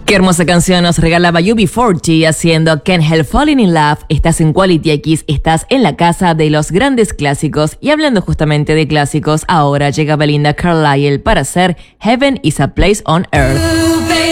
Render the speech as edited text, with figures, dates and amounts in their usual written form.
Qué hermosa canción nos regalaba UB40 haciendo Can't Help Falling in Love. Estás en Quality X, estás en la casa de los grandes clásicos. Y hablando justamente de clásicos, ahora llega Belinda Carlisle para hacer Heaven is a Place on Earth.